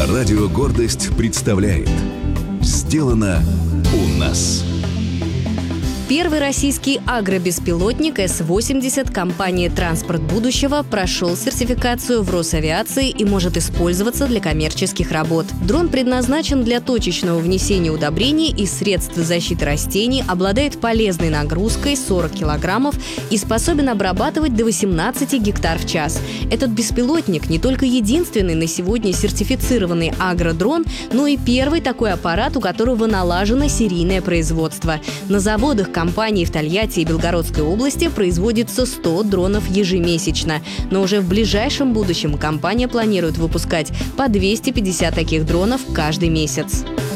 Радио «Гордость» представляет «Сделано у нас». Первый российский агробеспилотник С-80 компании «Транспорт будущего» прошел сертификацию в Росавиации и может использоваться для коммерческих работ. Дрон предназначен для точечного внесения удобрений и средств защиты растений, обладает полезной нагрузкой 40 килограммов и способен обрабатывать до 18 гектар в час. Этот беспилотник не только единственный на сегодня сертифицированный агродрон, но и первый такой аппарат, у которого налажено серийное производство. На заводах компании в Тольятти и Белгородской области производится 100 дронов ежемесячно. Но уже в ближайшем будущем компания планирует выпускать по 250 таких дронов каждый месяц.